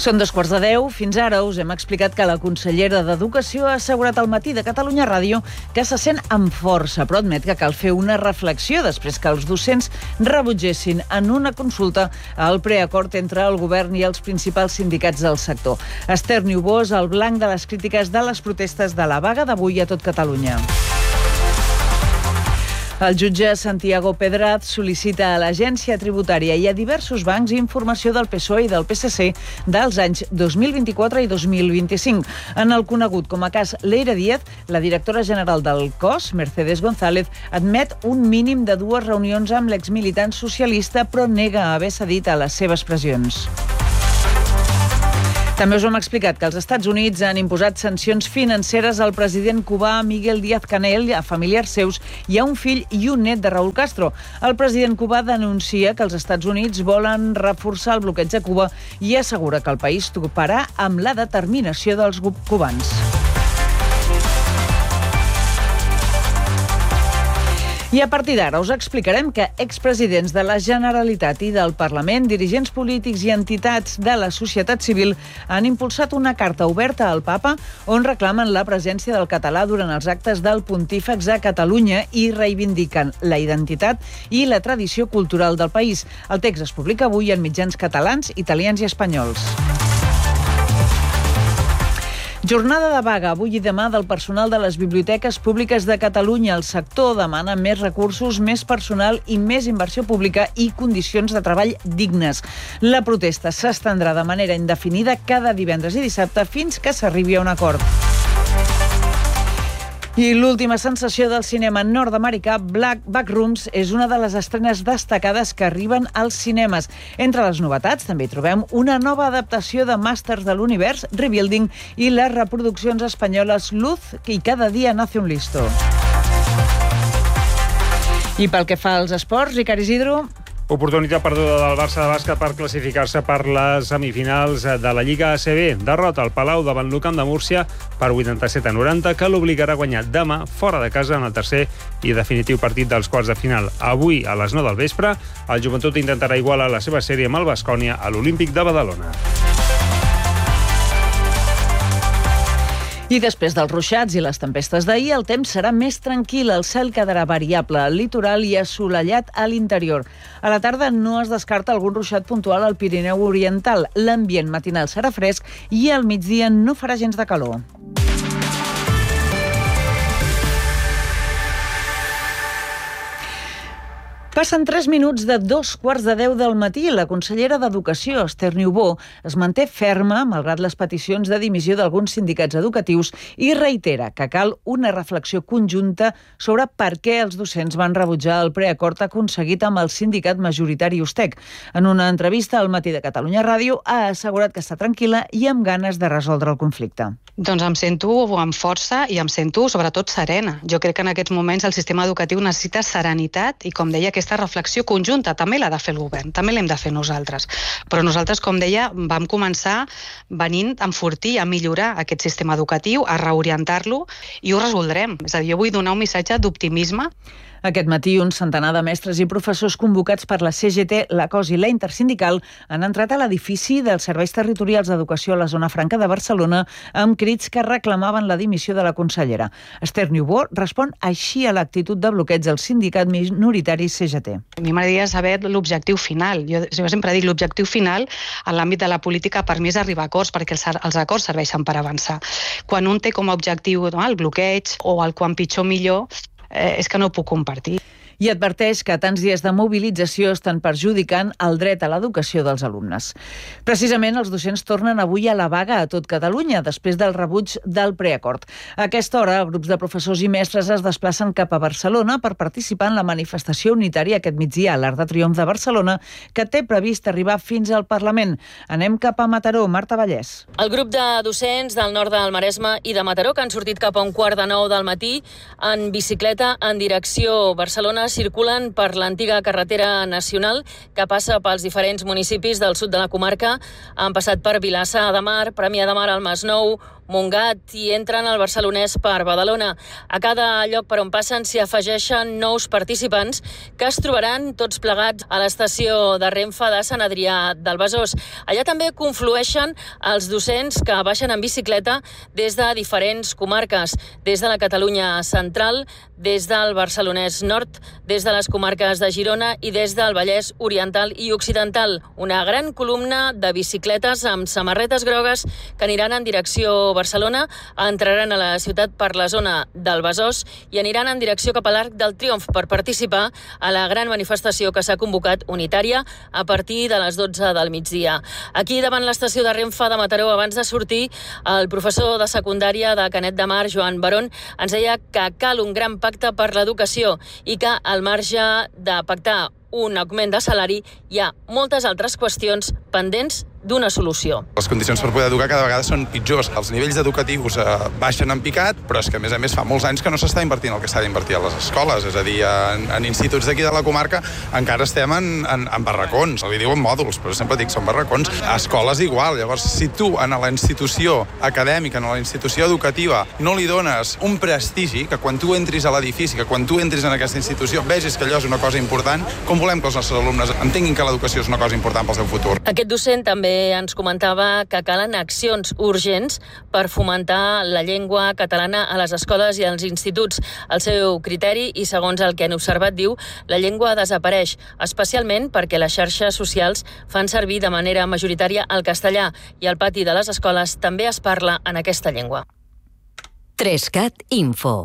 Són 2:15. Fins ara us hem explicat que la consellera d'Educació ha assegurat al Matí de Catalunya Ràdio que se sent amb força, però admet que cal fer una reflexió després que els docents rebutgessin en una consulta el preacord entre el govern i els principals sindicats del sector. Esther Niubó és el blanc de les crítiques de les protestes de la vaga d'avui a tot Catalunya. El jutge Santiago Pedraz sol·licita a l'Agència Tributària i a diversos bancs informació del PSOE i del PSC dels anys 2024 i 2025. En el conegut com a cas Leire Díaz, la directora general del cos, Mercedes González, admet un mínim de 2 reunions amb l'exmilitant socialista, però nega haver cedit a les seves pressions. També us hem explicat que els Estats Units han imposat sancions financeres al president cubà Miguel Díaz-Canel, a familiars seus i a un fill i un net de Raúl Castro. El president cubà denuncia que els Estats Units volen reforçar el bloqueig a Cuba i assegura que el país toparà amb la determinació dels cubans. I a partir d'ara us explicarem que expresidents de la Generalitat i del Parlament, dirigents polítics i entitats de la societat civil han impulsat una carta oberta al Papa on reclamen la presència del català durant els actes del Pontífex a Catalunya i reivindiquen la identitat i la tradició cultural del país. El text es publica avui en mitjans catalans, italians i espanyols. Jornada de vaga avui i demà del personal de les biblioteques públiques de Catalunya. El sector demana més recursos, més personal i més inversió pública i condicions de treball dignes. La protesta s'estendrà de manera indefinida cada divendres i dissabte fins que s'arribi a un acord. I l'última sensació del cinema nord-americà, Black Backrooms, és una de les estrenes destacades que arriben als cinemes. Entre les novetats també hi trobem una nova adaptació de Masters de l'Univers, Rebuilding, i les reproduccions espanyoles Luz i Cada dia nace un listo. I pel que fa als esports, Ricard Isidro... Oportunitat perduda del Barça de bàsquet per classificar-se per les semifinals de la Lliga ACB. Derrota al Palau davant l'UCAM de Múrcia per 87-90, que l'obligarà a guanyar demà fora de casa en el tercer i definitiu partit dels quarts de final. Avui, a les 9 del vespre, el Joventut intentarà igualar la seva sèrie amb el Baskonia a l'Olímpic de Badalona. I després dels ruixats i les tempestes d'ahir, el temps serà més tranquil, el cel quedarà variable al litoral i assolellat a l'interior. A la tarda no es descarta algun ruixat puntual al Pirineu Oriental. L'ambient matinal serà fresc i al migdia no farà gens de calor. Passen 3 minuts de 2:15 del matí. La consellera d'Educació, Esther Niubó, es manté ferma malgrat les peticions de dimissió d'alguns sindicats educatius i reitera que cal una reflexió conjunta sobre per què els docents van rebutjar el preacord aconseguit amb el sindicat majoritari USTEC. En una entrevista al Matí de Catalunya Ràdio ha assegurat que està tranquil·la i amb ganes de resoldre el conflicte. Doncs em sento amb força i em sento sobretot serena. Jo crec que en aquests moments el sistema educatiu necessita serenitat i, com deia, aquesta reflexió conjunta també l'ha de fer el govern, també l'hem de fer nosaltres. Però nosaltres, com deia, vam començar venint a enfortir, a millorar aquest sistema educatiu, a reorientar-lo i ho resoldrem. És a dir, jo vull donar un missatge d'optimisme. Aquest matí, un centenar de mestres i professors convocats per la CGT, la COS i la Intersindical han entrat a l'edifici dels Serveis Territorials d'Educació a la Zona Franca de Barcelona amb crits que reclamaven la dimissió de la consellera. Esther Niubó respon així a l'actitud de bloqueig del sindicat minoritari CGT. A mi m'agradaria saber l'objectiu final. Jo sempre dic l'objectiu final en l'àmbit de la política per mi és arribar a acords, perquè els acords serveixen per avançar. Quan un té com a objectiu el bloqueig o el quan pitjor millor, és que no ho puc compartir. I adverteix que tants dies de mobilització estan perjudicant el dret a l'educació dels alumnes. Precisament els docents tornen avui a la vaga a tot Catalunya, després del rebuig del preacord. A aquesta hora, grups de professors i mestres es desplacen cap a Barcelona per participar en la manifestació unitària aquest migdia a l'Arc de Triomf de Barcelona, que té previst arribar fins al Parlament. Anem cap a Mataró, Marta Vallès. El grup de docents del nord del Maresme i de Mataró, que han sortit cap a 8:45 del matí en bicicleta en direcció Barcelona, circulen per l'antiga carretera nacional que passa pels diferents municipis del sud de la comarca. Han passat per Vilassar de Mar, Premià de Mar al Masnou, Montgat i entren al barcelonès per Badalona. A cada lloc per on passen s'hi afegeixen nous participants que es trobaran tots plegats a l'estació de Renfe de Sant Adrià del Besòs. Allà també conflueixen els docents que baixen en bicicleta des de diferents comarques, des de la Catalunya central, des del Barcelonès nord, des de les comarques de Girona i des del Vallès oriental i occidental. Una gran columna de bicicletes amb samarretes grogues que aniran en direcció Barcelona, entraran a la ciutat per la zona del Besòs i aniran en direcció cap a l'Arc del Triomf per participar a la gran manifestació que s'ha convocat unitària a partir de les 12 del migdia. Aquí davant l'estació de Renfe de Mataró, abans de sortir, el professor de secundària de Canet de Mar, Joan Barón, ens deia que cal un gran pacte per l'educació i que al marge de pactar un augment de salari hi ha moltes altres qüestions pendents d'una solució. Les condicions per poder educar cada vegada són pitjors. Els nivells educatius baixen en picat, però és que a més fa molts anys que no s'està invertint el que s'ha d'invertir a les escoles. És a dir, en instituts d'aquí de la comarca encara estem en barracons. Li diuen mòduls, però sempre dic són barracons. A escoles igual. Llavors, si tu en la institució acadèmica, en la institució educativa, no li dones un prestigi, que quan tu entris a l'edifici, que quan tu entris en aquesta institució vegis que allò és una cosa important, com volem que els nostres alumnes entenguin que l'educació és una cosa important pel seu futur? Aquest docent també ens comentava que calen accions urgents per fomentar la llengua catalana a les escoles i als instituts. El seu criteri, i segons el que han observat, diu, la llengua desapareix, especialment perquè les xarxes socials fan servir de manera majoritària el castellà i al pati de les escoles també es parla en aquesta llengua. 3CAT Info.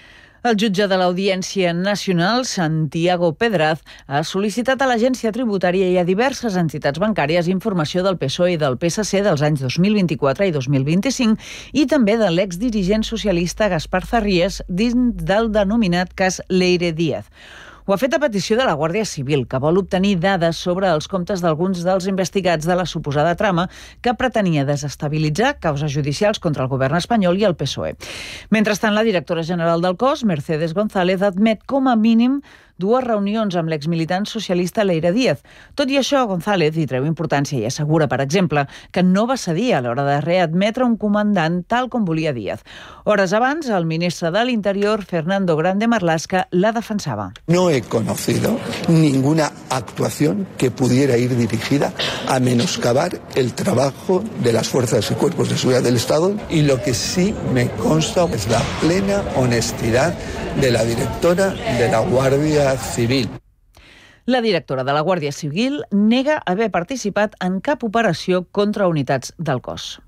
El jutge de l'Audiència Nacional, Santiago Pedraz, ha sol·licitat a l'Agència Tributària i a diverses entitats bancàries informació del PSOE i del PSC dels anys 2024 i 2025 i també de l'exdirigent socialista Gaspar Zarrías dins del denominat cas Leire Díaz. Ho ha fet a petició de la Guàrdia Civil, que vol obtenir dades sobre els comptes d'alguns dels investigats de la suposada trama que pretenia desestabilitzar causes judicials contra el govern espanyol i el PSOE. Mentrestant, la directora general del cos, Mercedes González, admet com a mínim 2 reunions amb l'exmilitant socialista Leire Díaz. Tot i això, González hi treu importància i assegura, per exemple, que no va cedir a l'hora de readmetre un comandant tal com volia Díaz. Hores abans, el ministre de l'Interior, Fernando Grande Marlaska, la defensava. No he conocido ninguna actuación que pudiera ir dirigida a menoscabar el trabajo de las fuerzas y cuerpos de seguridad del Estado, y lo que sí me consta es la plena honestidad de la directora de la Guàrdia Civil. La directora de la Guàrdia Civil nega haver participat en cap operació contra unitats del cos.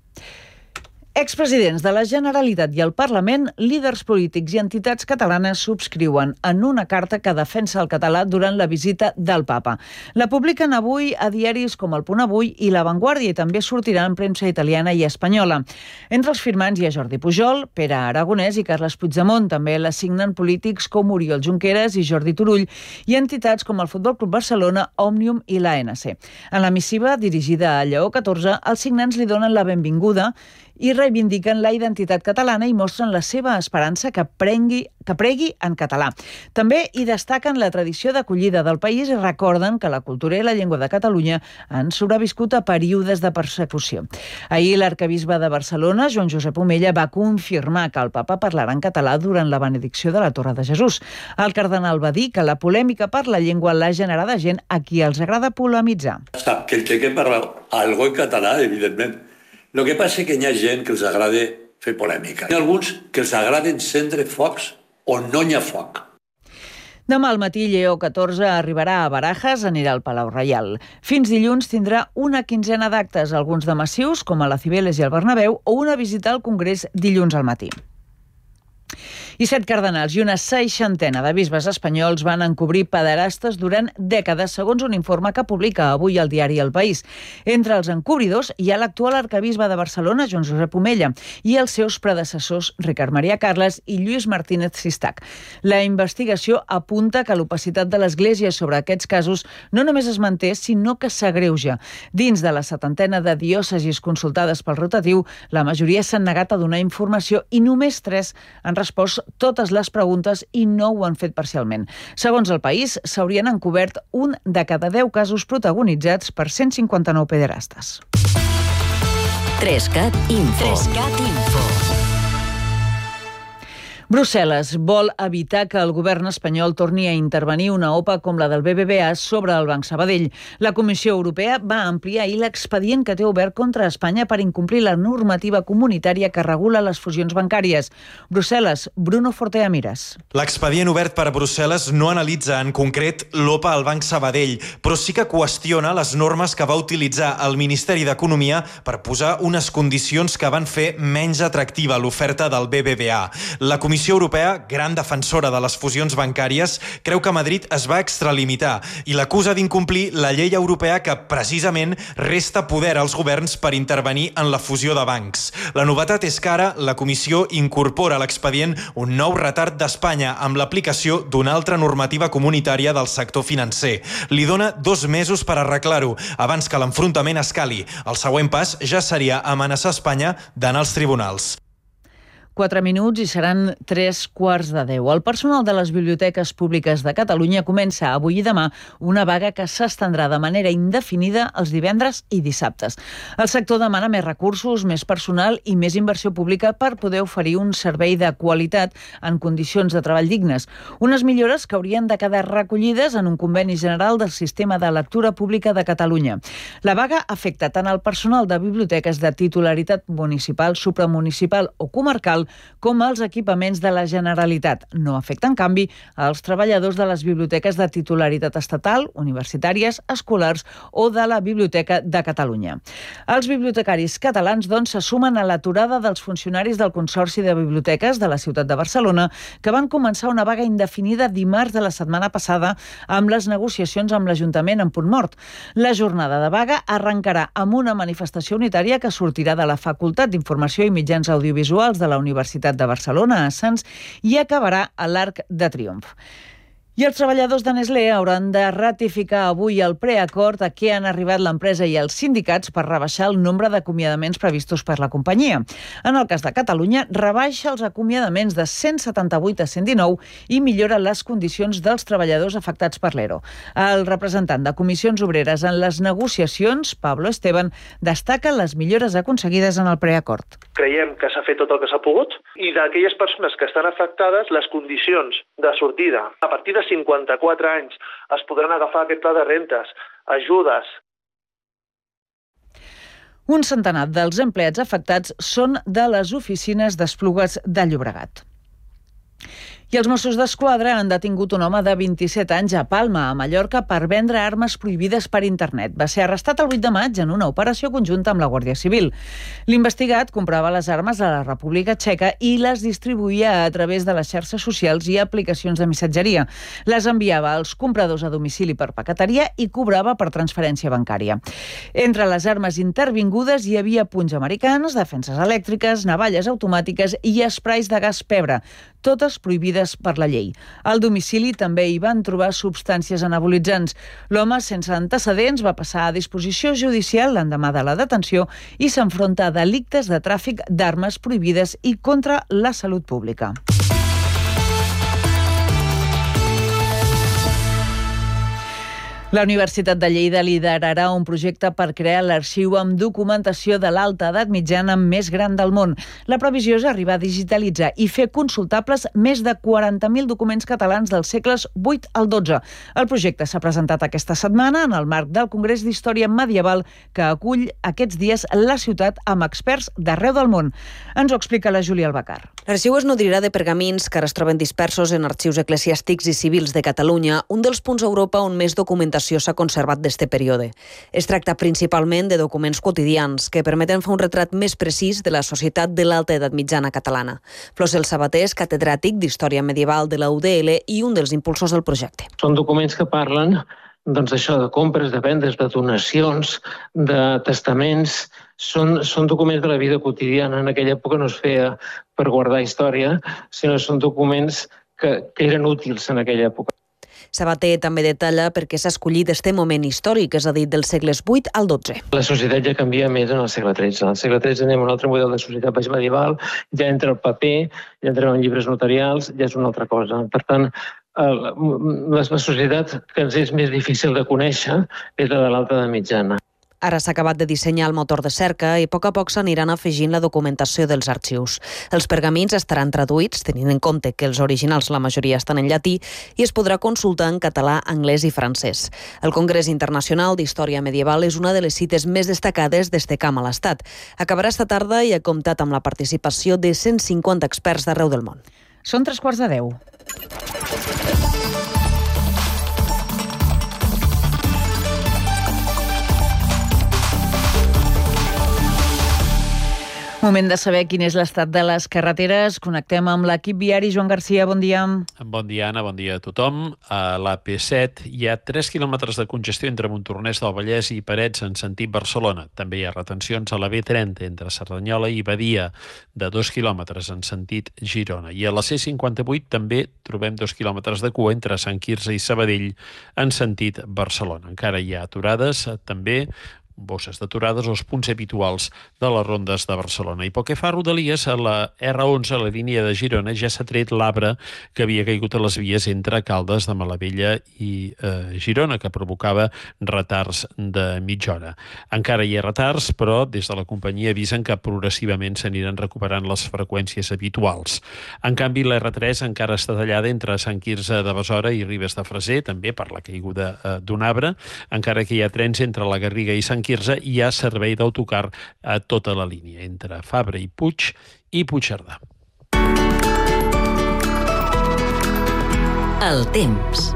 Expresidents de la Generalitat i el Parlament, líders polítics i entitats catalanes subscriuen en una carta que defensa el català durant la visita del Papa. La publiquen avui a diaris com El Punt Avui i La Vanguardia i també sortirà en premsa italiana i espanyola. Entre els firmants hi ha Jordi Pujol, Pere Aragonès i Carles Puigdemont. També la signen polítics com Oriol Junqueras i Jordi Turull i entitats com el Futbol Club Barcelona, Òmnium i l'ANC. En la missiva dirigida a Lleó XIV, els signants li donen la benvinguda i reivindiquen la identitat catalana i mostren la seva esperança que pregui en català. També hi destaquen la tradició d'acollida del país i recorden que la cultura i la llengua de Catalunya han sobreviscut a períodes de persecució. Ahir l'arquebisbe de Barcelona, Joan Josep Omella, va confirmar que el papa parlarà en català durant la benedicció de la Torre de Jesús. El cardenal va dir que la polèmica per la llengua l'ha generada gent a qui els agrada polemitzar. Sap que el té que parlar algo en català, evidentment. El que passa és que hi ha gent que els agrada fer polèmica. Hi ha alguns que els agrada encendre focs on no hi ha foc. Demà al matí, Lleó XIV arribarà a Barajas, anirà al Palau Reial. Fins dilluns tindrà una quinzena d'actes, alguns de massius, com a la Cibeles i el Bernabéu, o una visita al Congrés dilluns al matí. I 7 cardenals i una 60ena de bisbes espanyols van encobrir pederastes durant dècades, segons un informe que publica avui el diari El País. Entre els encobridors hi ha l'actual arquebisbe de Barcelona, Joan Josep Omella, i els seus predecessors, Ricard Maria Carles i Lluís Martínez Sistac. La investigació apunta que l'opacitat de l'Església sobre aquests casos no només es manté, sinó que s'agreuja. Dins de la 70ena de diòcesis consultades pel rotatiu, la majoria s'han negat a donar informació i només 3 han respost totes les preguntes i no ho han fet parcialment. Segons El País, s'haurien encobert 1 de cada 10 casos protagonitzats per 159 pederastes. 3CAT Info. Brussel·les vol evitar que el govern espanyol torni a intervenir una OPA com la del BBVA sobre el Banc Sabadell. La Comissió Europea va ampliar ahir l'expedient que té obert contra Espanya per incomplir la normativa comunitària que regula les fusions bancàries. Brussel·les, Bruno Fortea Mires. L'expedient obert per Brussel·les no analitza en concret l'OPA al Banc Sabadell, però sí que qüestiona les normes que va utilitzar el Ministeri d'Economia per posar unes condicions que van fer menys atractiva l'oferta del BBVA. La Comissió Europea, gran defensora de les fusions bancàries, creu que Madrid es va extralimitar i l'acusa d'incomplir la llei europea que precisament resta poder als governs per intervenir en la fusió de bancs. La novetat és que ara la Comissió incorpora a l'expedient un nou retard d'Espanya amb l'aplicació d'una altra normativa comunitària del sector financer. Li dona 2 mesos per arreglar-ho, abans que l'enfrontament escali. El següent pas ja seria amenaçar Espanya d'anar als tribunals. 4 minuts i seran 3:15. El personal de les biblioteques públiques de Catalunya comença avui i demà una vaga que s'estendrà de manera indefinida els divendres i dissabtes. El sector demana més recursos, més personal i més inversió pública per poder oferir un servei de qualitat en condicions de treball dignes. Unes millores que haurien de quedar recollides en un conveni general del Sistema de Lectura Pública de Catalunya. La vaga afecta tant el personal de biblioteques de titularitat municipal, supramunicipal o comarcal com els equipaments de la Generalitat. No afecta, en canvi, als treballadors de les biblioteques de titularitat estatal, universitàries, escolars o de la Biblioteca de Catalunya. Els bibliotecaris catalans, doncs, se sumen a l'aturada dels funcionaris del Consorci de Biblioteques de la ciutat de Barcelona, que van començar una vaga indefinida dimarts de la setmana passada amb les negociacions amb l'Ajuntament en punt mort. La jornada de vaga arrencarà amb una manifestació unitària que sortirà de la Facultat d'Informació i Mitjans Audiovisuals de la Universitat de Barcelona a Sants i acabarà a l'Arc de Triomf. I els treballadors de Nestlé hauran de ratificar avui el preacord a què han arribat l'empresa i els sindicats per rebaixar el nombre d'acomiadaments previstos per la companyia. En el cas de Catalunya, rebaixa els acomiadaments de 178 a 119 i millora les condicions dels treballadors afectats per l'ERO. El representant de Comissions Obreres en les negociacions, Pablo Esteban, destaca les millores aconseguides en el preacord. Creiem que s'ha fet tot el que s'ha pogut i d'aquelles persones que estan afectades, les condicions de sortida a partir de 54 anys es podran agafar aquest pla de rentes, ajudes. Un centenar dels empleats afectats són de les oficines d'Esplugues de Llobregat. I els Mossos d'Esquadra han detingut un home de 27 anys a Palma, a Mallorca, per vendre armes prohibides per internet. Va ser arrestat el 8 de maig en una operació conjunta amb la Guàrdia Civil. L'investigat comprava les armes a la República Txeca i les distribuïa a través de les xarxes socials i aplicacions de missatgeria. Les enviava als compradors a domicili per paqueteria i cobrava per transferència bancària. Entre les armes intervingudes hi havia punys americans, defenses elèctriques, navalles automàtiques i esprais de gas pebre, totes prohibides per la llei. Al domicili també hi van trobar substàncies anabolitzants. L'home, sense antecedents, va passar a disposició judicial l'endemà de la detenció i s'enfronta a delictes de tràfic d'armes prohibides i contra la salut pública. La Universitat de Lleida liderarà un projecte per crear l'arxiu amb documentació de l'alta edat mitjana més gran del món. La previsió és arribar a digitalitzar i fer consultables més de 40.000 documents catalans dels segles 8 al 12. El projecte s'ha presentat aquesta setmana en el marc del Congrés d'Història Medieval que acull aquests dies la ciutat amb experts d'arreu del món. Ens ho explica la Júlia Albacar. L'arxiu es nodrirà de pergamins que ara es troben dispersos en arxius eclesiàstics i civils de Catalunya, un dels punts a Europa on més documentació s'ha conservat d'este període. Es tracta principalment de documents quotidians que permeten fer un retrat més precís de la societat de l'alta edat mitjana catalana. Flosel Sabater és catedràtic d'Història Medieval de la UDL i un dels impulsors del projecte. Són documents que parlen d'això, de compres, de vendes, de donacions, de testaments. Són documents de la vida quotidiana. En aquella època no es feia per guardar història, sinó són documents que eren útils en aquella època. Sabater també detalla per què s'ha escollit este moment històric, és a dir, dels segles VIII al XII. La societat ja canvia més en el segle XIII. En el segle XIII anem a un altre model de societat medieval, ja entra el paper, ja entrem en llibres notarials, ja és una altra cosa. Per tant, la societat que ens és més difícil de conèixer és la de l'alta edat mitjana. Ara s'ha acabat de dissenyar el motor de cerca i a poc s'aniran afegint la documentació dels arxius. Els pergamins estaran traduïts, tenint en compte que els originals la majoria estan en llatí, i es podrà consultar en català, anglès i francès. El Congrés Internacional d'Història Medieval és una de les cites més destacades d'este camp a l'Estat. Acabarà esta tarda i ha comptat amb la participació de 150 experts d'arreu del món. Són 9:45. Moment de saber quin és l'estat de les carreteres. Connectem amb l'equip viari. Joan Garcia, bon dia. Bon dia, Anna, bon dia a tothom. A l'AP7 hi ha 3 quilòmetres de congestió entre Montornès del Vallès i Parets en sentit Barcelona. També hi ha retencions a la B30 entre Cerdanyola i Badia de 2 quilòmetres en sentit Girona. I a la C58 també trobem 2 quilòmetres de cua entre Sant Quirze i Sabadell en sentit Barcelona. Encara hi ha aturades, també bosses d'aturades als punts habituals de les rondes de Barcelona. I pel que fa a Rodalies, a la R11, a la línia de Girona, ja s'ha tret l'arbre que havia caigut a les vies entre Caldes de Malavella i Girona, que provocava retards de mitja hora. Encara hi ha retards, però des de la companyia avisen que progressivament s'aniran recuperant les freqüències habituals. En canvi, la R3 encara està tallada entre Sant Quirze de Besora i Ribes de Freser, també per la caiguda d'un arbre, encara que hi ha trens entre la Garriga i Sant Quirze i hi ha servei d'autocar a tota la línia, entre Fabra i Puig i Puigcerdà. El temps.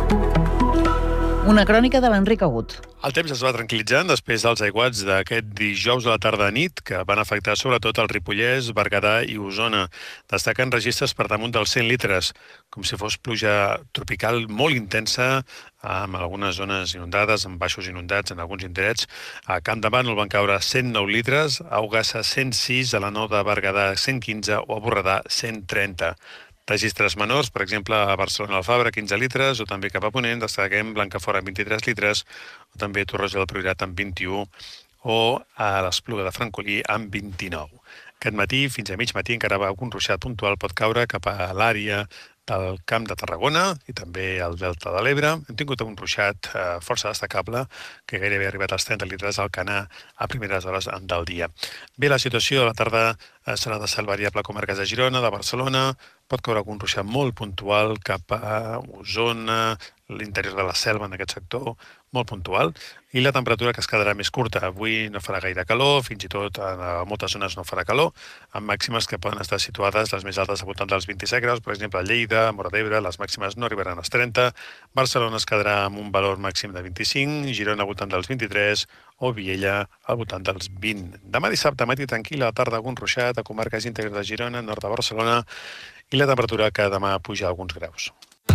Una crònica de l'Enric Agut. El temps es va tranquil·litzant després dels aiguats d'aquest dijous a la tarda-nit que van afectar sobretot el Ripollès, Berguedà i Osona. Destaquen registres per damunt dels 100 litres, com si fos pluja tropical molt intensa, amb algunes zones inundades, amb baixos inundats en alguns indrets. A Camp de Bànol van caure 109 litres, a Ogassa 106, a la Nou de Berguedà 115 o a Borredà 130. Registres menors, per exemple, a Barcelona Alfabra, 15 litres, o també cap a Ponent, destaquem Blancafort amb 23 litres, o també Torroja del Priorat amb 21, o a l'Espluga de Francolí amb 29. Aquest matí, fins a mig matí, encara algun ruixat puntual pot caure cap a l'àrea del Camp de Tarragona i també al Delta de l'Ebre. Hem tingut un ruixat força destacable que gairebé ha arribat als 30 litres al Canà a primeres hores del dia. Bé, la situació de la tarda serà de cel variable a comarques de Girona, de Barcelona, pot caure algun ruixat molt puntual cap a Osona, l'interior de la Selva en aquest sector, molt puntual, i la temperatura que es quedarà més curta. Avui no farà gaire calor, fins i tot a moltes zones no farà calor, amb màximes que poden estar situades, les més altes al voltant dels 27 graus, per exemple a Lleida, a Móra d'Ebre, les màximes no arribaran als 30, Barcelona es quedarà amb un valor màxim de 25, Girona al voltant dels 23, o Viella al voltant dels 20. Demà dissabte, matí tranquil, a la tarda algun ruixat a comarques íntegres de Girona, nord de Barcelona, i la temperatura que demà puja alguns graus.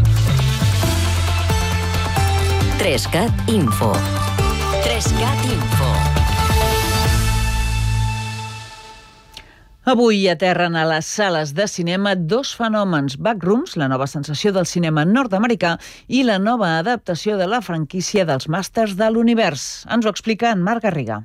3CAT Info. 3CAT Info. Avui aterren a les sales de cinema 2 fenòmens, Backrooms, la nova sensació del cinema nord-americà, i la nova adaptació de la franquícia dels Màsters de l'Univers. Ens ho explica en Marc Garriga.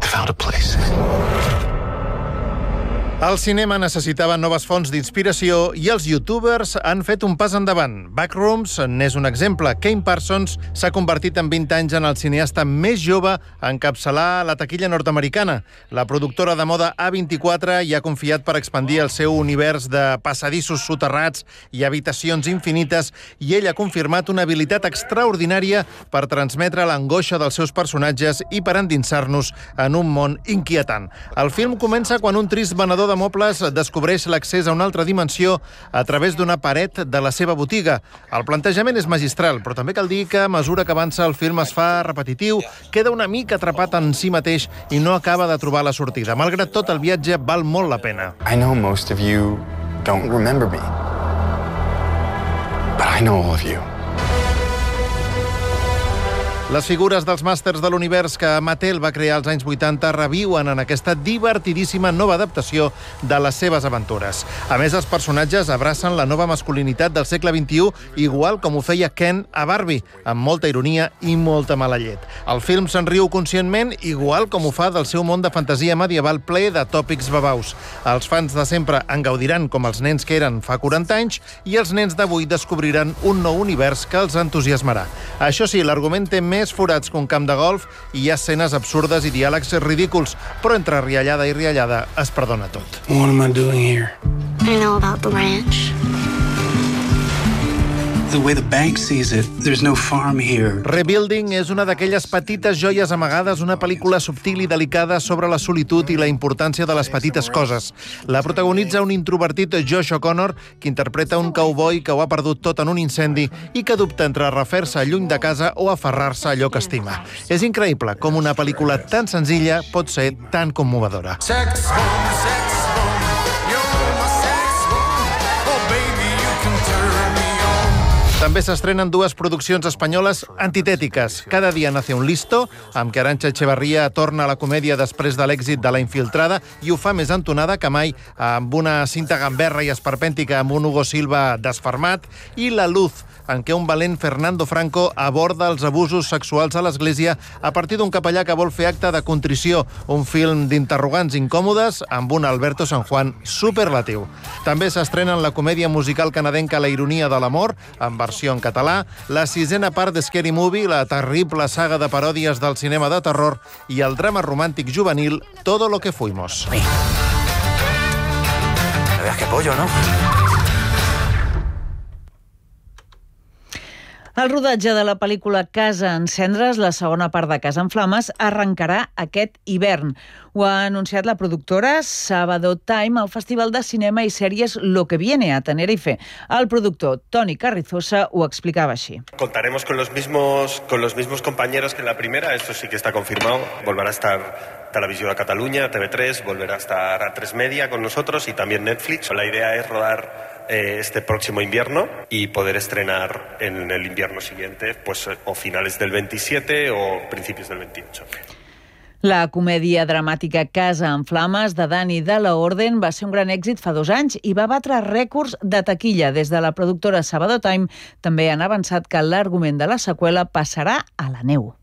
El cinema necessitava noves fonts d'inspiració i els youtubers han fet un pas endavant. Backrooms n'és un exemple. Kane Parsons s'ha convertit en 20 anys en el cineasta més jove a encapçalar la taquilla nord-americana. La productora de moda A24 hi ha confiat per expandir el seu univers de passadissos soterrats i habitacions infinites, i ell ha confirmat una habilitat extraordinària per transmetre l'angoixa dels seus personatges i per endinsar-nos en un món inquietant. El film comença quan un trist venedor de mobles descobreix l'accés a una altra dimensió a través d'una paret de la seva botiga. El plantejament és magistral, però també cal dir que a mesura que avança el film es fa repetitiu, queda una mica atrapat en si mateix i no acaba de trobar la sortida. Malgrat tot, el viatge val molt la pena. I know most of you don't remember me, but I know all of you. Les figures dels màsters de l'univers que Mattel va crear als anys 80 reviuen en aquesta divertidíssima nova adaptació de les seves aventures. A més, els personatges abracen la nova masculinitat del segle XXI, igual com ho feia Ken a Barbie, amb molta ironia i molta mala llet. El film se'n riu conscientment, igual com ho fa del seu món de fantasia medieval ple de tòpics babaus. Els fans de sempre en gaudiran com els nens que eren fa 40 anys i els nens d'avui descobriran un nou univers que els entusiasmarà. Això sí, l'argument té més forats que un camp de golf i hi ha escenes absurdes i diàlegs ridículs, però entre riallada i riallada es perdona tot. What am I doing here? I know about the ranch. The way the bank sees it, there's no farm here. Rebuilding és una d'aquelles petites joies amagades, una pel·lícula subtil i delicada sobre la solitud i la importància de les petites coses. La protagonitza un introvertit Josh O'Connor, que interpreta un cowboy que ho ha perdut tot en un incendi i que dubta entre refer-se lluny de casa o aferrar-se a allò que estima. És increïble com una pel·lícula tan senzilla pot ser tan commovedora. Sex bomb, sex bomb. You're my sex bomb. Oh, baby, you can turn me on. També s'estrenen dues produccions espanyoles antitètiques. Cada dia nace un listo, amb què Arantxa Echevarría torna a la comèdia després de l'èxit de La Infiltrada i ho fa més entonada que mai amb una cinta gamberra i esperpèntica amb un Hugo Silva desfermat, i La Luz, en què un valent Fernando Franco aborda els abusos sexuals a l'Església a partir d'un capellà que vol fer acte de contrició, un film d'interrogants incòmodes amb un Alberto San Juan superlatiu. També s'estrenen la comèdia musical canadenca La ironia de l'amor, en versió en català, la 6a part de Scary Movie, la terrible saga de paròdies del cinema de terror, i el drama romàntic juvenil Todo lo que fuimos. No veas qué pollo, ¿no? El rodatge de la pel·lícula Casa en cendres, la segona part de Casa en flames, arrencarà aquest hivern. Ho ha anunciat la productora Sábado Time al Festival de Cinema i Sèries Lo que viene a Tenerife. El productor Toni Carrizosa ho explicava així. Contaremos con los mismos compañeros que en la primera, esto sí que está confirmado. Volverá a estar Televisión de Cataluña, TV3, volverá a estar A3 Media con nosotros y también Netflix. La idea es rodar este próximo invierno y poder estrenar en el invierno siguiente, pues o finales del 27 o principios del 28. La comèdia dramàtica Casa en flames de Dani de la Orden va ser un gran èxit fa 2 anys i va batre rècords de taquilla. Des de la productora Sábado Time també han avançat que l'argument de la seqüela passarà a la neu.